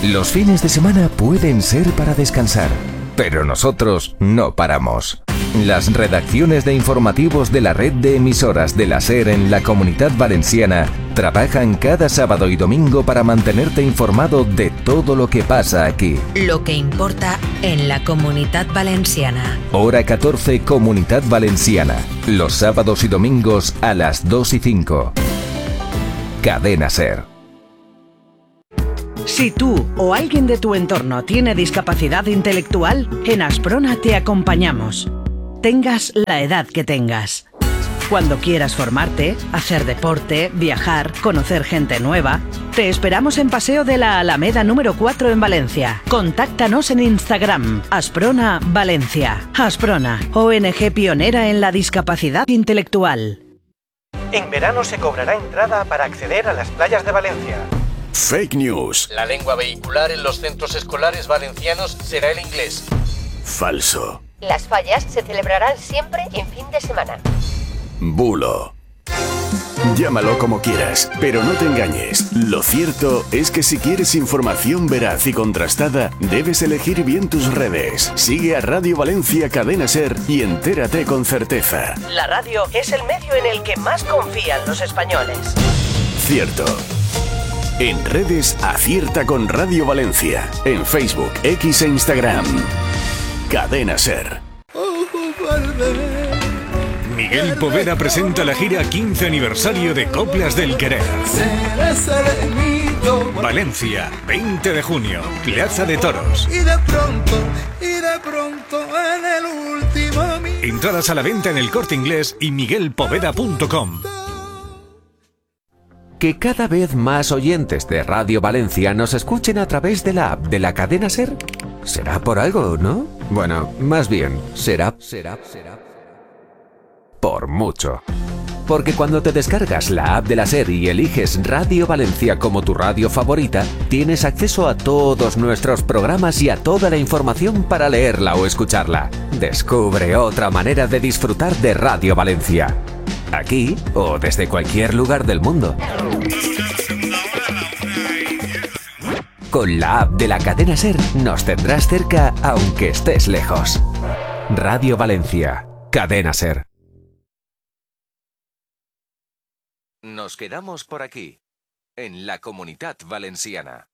Los fines de semana pueden ser para descansar, pero nosotros no paramos. Las redacciones de informativos de la red de emisoras de la SER en la Comunidad Valenciana trabajan cada sábado y domingo para mantenerte informado de todo lo que pasa aquí. Lo que importa en la Comunidad Valenciana. Hora 14, Comunidad Valenciana. Los sábados y domingos a las 2:05. Cadena SER. Si tú o alguien de tu entorno tiene discapacidad intelectual, en Asprona te acompañamos. Tengas la edad que tengas. Cuando quieras formarte, hacer deporte, viajar, conocer gente nueva, te esperamos en Paseo de la Alameda número 4 en Valencia. Contáctanos en Instagram, Asprona Valencia. Asprona, ONG pionera en la discapacidad intelectual. En verano se cobrará entrada para acceder a las playas de Valencia. Fake news. La lengua vehicular en los centros escolares valencianos será el inglés. Falso. Las fallas se celebrarán siempre en fin de semana. Bulo. Llámalo como quieras, pero no te engañes. Lo cierto es que si quieres información veraz y contrastada, debes elegir bien tus redes. Sigue a Radio Valencia Cadena SER y entérate con certeza. La radio es el medio en el que más confían los españoles. Cierto. En redes, acierta con Radio Valencia. En Facebook, X e Instagram. Cadena SER. Miguel Poveda presenta la gira 15 aniversario de Coplas del Querer. Valencia, 20 de junio, Plaza de Toros. Y de pronto, en el último... Entradas a la venta en El Corte Inglés y miguelpoveda.com. Que cada vez más oyentes de Radio Valencia nos escuchen a través de la app de la cadena SER. ¿Será por algo, no? Bueno, más bien, será por mucho. Porque cuando te descargas la app de la SER y eliges Radio Valencia como tu radio favorita, tienes acceso a todos nuestros programas y a toda la información para leerla o escucharla. Descubre otra manera de disfrutar de Radio Valencia. Aquí o desde cualquier lugar del mundo. Con la app de la cadena SER nos tendrás cerca aunque estés lejos. Radio Valencia, Cadena SER. Nos quedamos por aquí, en la Comunidad Valenciana.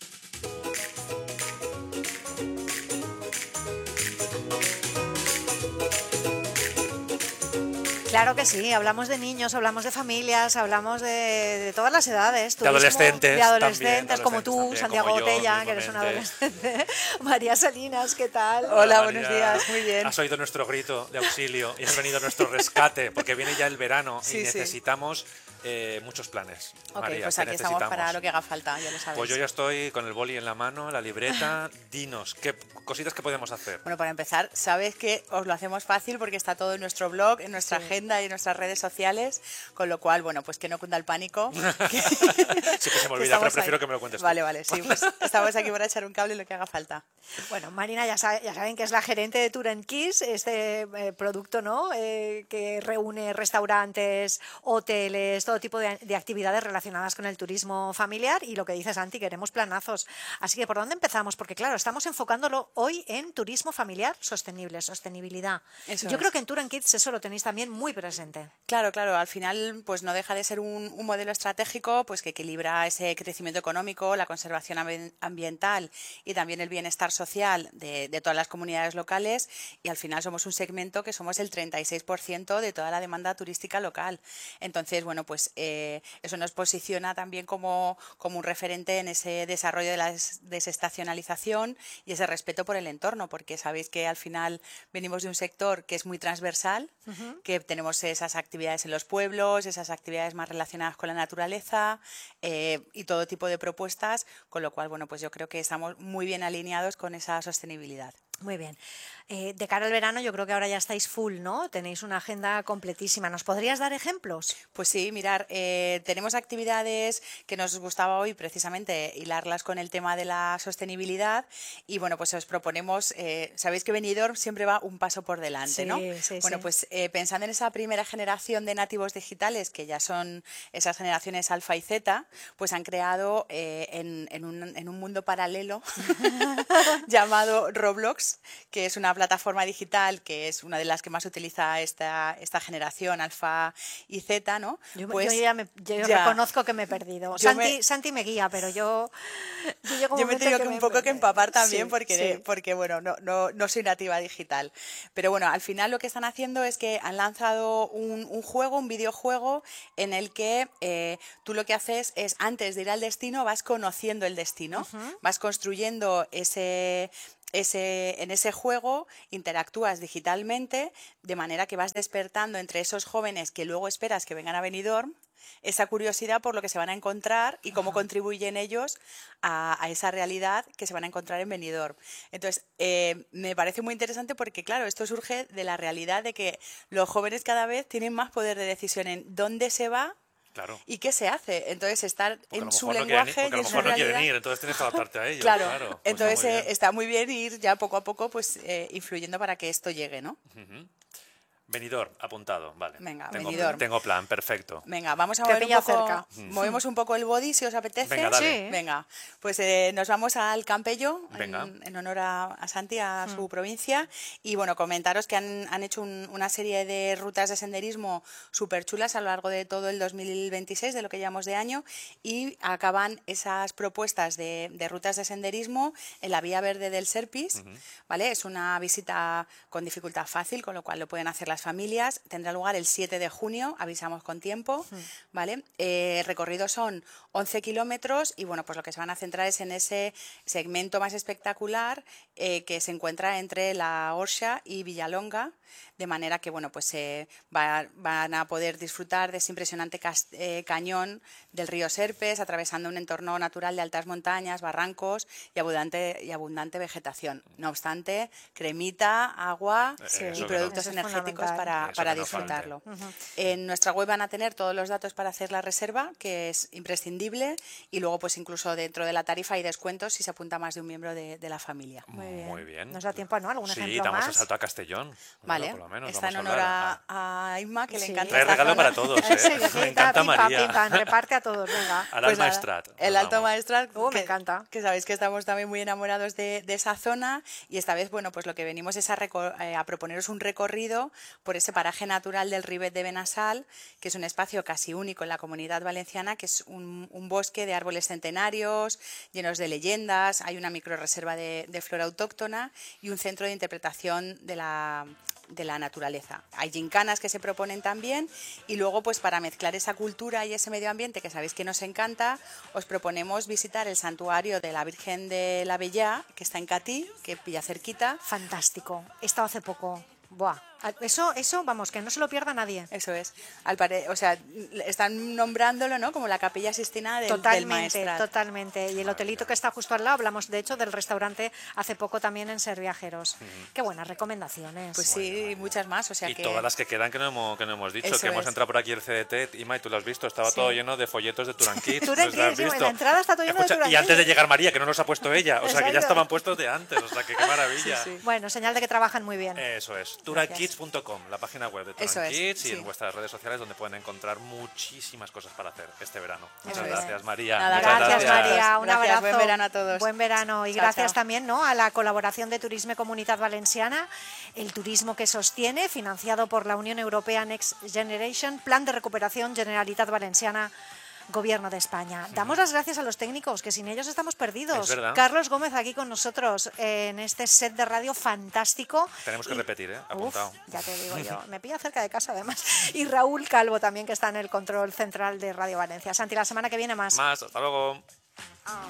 Claro que sí, hablamos de niños, hablamos de familias, hablamos de todas las edades. De adolescentes. De adolescentes como tú, también, Santiago como yo, Botella, que eres un adolescente. María Salinas, ¿qué tal? Hola, buenos días, muy bien. Has oído nuestro grito de auxilio y has venido a nuestro rescate, porque viene ya el verano y Sí. necesitamos muchos planes. Ok, María, pues aquí estamos para lo que haga falta, ya lo sabes. Pues yo ya estoy con el boli en la mano, la libreta. Dinos, ¿qué cositas que podemos hacer? Bueno, para empezar, sabes que os lo hacemos fácil porque está todo en nuestro blog, en nuestra agenda y en nuestras redes sociales, con lo cual, bueno, pues que no cunda el pánico. Sí que se me olvida, pero prefiero que me lo cuentes tú. Vale, sí, pues estamos aquí para echar un cable y lo que haga falta. Bueno, Marina, ya saben que es la gerente de Tour & Kiss, este producto, ¿no? Que reúne restaurantes, hoteles, todo tipo de actividades relacionadas con el turismo familiar, y lo que dice Santi, queremos planazos. Así que, ¿por dónde empezamos? Porque, claro, estamos enfocándolo hoy en turismo familiar sostenible, sostenibilidad. Yo creo que en Tour & Kids eso lo tenéis también muy presente. Claro, al final pues no deja de ser un modelo estratégico pues que equilibra ese crecimiento económico, la conservación ambiental y también el bienestar social de todas las comunidades locales, y al final somos un segmento que somos el 36% de toda la demanda turística local. Entonces, bueno, pues eso nos posiciona también como un referente en ese desarrollo de la desestacionalización y ese respeto por el entorno, porque sabéis que al final venimos de un sector que es muy transversal, que tenemos esas actividades en los pueblos, esas actividades más relacionadas con la naturaleza y todo tipo de propuestas, con lo cual, bueno, pues yo creo que estamos muy bien alineados con esa sostenibilidad. Muy bien. De cara al verano, yo creo que ahora ya estáis full, ¿no? Tenéis una agenda completísima. ¿Nos podrías dar ejemplos? Pues sí, mirar, tenemos actividades que nos gustaba hoy precisamente hilarlas con el tema de la sostenibilidad y bueno, pues os proponemos, sabéis que Benidorm siempre va un paso por delante, ¿no? Sí, bueno, pues pensando en esa primera generación de nativos digitales, que ya son esas generaciones alfa y zeta, pues han creado en un mundo paralelo llamado Roblox, que es una plataforma digital que es una de las que más utiliza esta generación alfa y zeta, ¿no? Yo reconozco que me he perdido. Santi me guía, pero yo me he tenido un poco que empapar también porque bueno, no soy nativa digital. Pero bueno, al final lo que están haciendo es que han lanzado un videojuego en el que tú lo que haces es, antes de ir al destino, vas conociendo el destino, vas construyendo en ese juego, interactúas digitalmente, de manera que vas despertando entre esos jóvenes que luego esperas que vengan a Benidorm esa curiosidad por lo que se van a encontrar y cómo contribuyen ellos a esa realidad que se van a encontrar en Benidorm. Entonces, me parece muy interesante porque, claro, esto surge de la realidad de que los jóvenes cada vez tienen más poder de decisión en dónde se va. Claro. ¿Y qué se hace? Entonces, estar en su lenguaje y en su realidad. Porque a lo mejor no quieren ir, entonces tienes que adaptarte a ellos. Claro. Pues entonces está muy bien ir ya poco a poco pues influyendo para que esto llegue, ¿no? Benidorm, apuntado, vale. Venga, Benidorm. Tengo plan, perfecto. Venga, vamos a mover un poco, cerca. Movemos un poco el body, si os apetece. Venga, dale. Sí. Venga, pues nos vamos al Campello, en honor a Santi, a su provincia. Y bueno, comentaros que han hecho una serie de rutas de senderismo súper chulas a lo largo de todo el 2026, de lo que llevamos de año, y acaban esas propuestas de rutas de senderismo en la Vía Verde del Serpis, ¿vale? Es una visita con dificultad fácil, con lo cual lo pueden hacer las familias. Tendrá lugar el 7 de junio, avisamos con tiempo, ¿vale? El recorrido son 11 kilómetros y bueno, pues lo que se van a centrar es en ese segmento más espectacular que se encuentra entre la Orxa y Villalonga, de manera que bueno, pues van a poder disfrutar de ese impresionante cañón del río Serpes, atravesando un entorno natural de altas montañas, barrancos y abundante vegetación. No obstante, cremita, agua y productos energéticos para disfrutarlo. En nuestra web van a tener todos los datos para hacer la reserva, que es imprescindible, y luego pues incluso dentro de la tarifa hay descuentos si se apunta más de un miembro de la familia. Muy bien. ¿Nos da tiempo, no? ¿Algún ejemplo más? Sí, damos el salto a Castellón. Vale, por lo menos, está en honor a Inma, que le encanta. Trae regalo para todos, me encanta María. Reparte a todos, venga. Al Alto Maestrat. El Alto Maestrat, me encanta. Que sabéis que estamos también muy enamorados de esa zona, y esta vez, bueno, pues lo que venimos es a proponeros un recorrido por ese paraje natural del Rivet de Benassal, que es un espacio casi único en la Comunidad Valenciana, que es un bosque de árboles centenarios, llenos de leyendas, hay una microrreserva de flora autóctona y un centro de interpretación de la naturaleza. Hay gincanas que se proponen también, y luego pues para mezclar esa cultura y ese medio ambiente que sabéis que nos encanta, os proponemos visitar el santuario de la Virgen de la Bellá, que está en Catí, que pilla cerquita. Fantástico. He estado hace poco. Buah. Eso, vamos, que no se lo pierda nadie. Eso es. O sea, están nombrándolo, ¿no? Como la Capilla Sistina del Maestrat. Totalmente. Y el hotelito que está justo al lado, hablamos de hecho del restaurante hace poco también en Serviajeros. Qué buenas recomendaciones. Pues sí, muchas más. O sea y todas las que quedan que no hemos dicho, que hemos entrado por aquí el CDT, Ima, y tú lo has visto, estaba todo lleno de folletos de Turanquit. La entrada está todo lleno de Turanquit. Y antes de llegar María, que no los ha puesto ella, o sea que ya estaban puestos de antes, o sea que qué maravilla. Sí. Bueno, señal de que trabajan muy bien. Eso es. Turankids.com, la página web de Turankids, y en vuestras redes sociales, donde pueden encontrar muchísimas cosas para hacer este verano. Muchas gracias, María. Gracias, María. Un abrazo. Buen verano a todos. Buen verano. Y gracias también, ¿no?, a la colaboración de Turisme Comunitat Valenciana, el turismo que sostiene, financiado por la Unión Europea Next Generation, Plan de Recuperación Generalitat Valenciana, Gobierno de España. Damos las gracias a los técnicos, que sin ellos estamos perdidos. Es verdad. Carlos Gómez aquí con nosotros en este set de radio fantástico. Tenemos que repetir, apuntado. Ya te digo yo, me pilla cerca de casa además. Y Raúl Calvo también, que está en el control central de Radio Valencia. Santi, la semana que viene más. Hasta luego.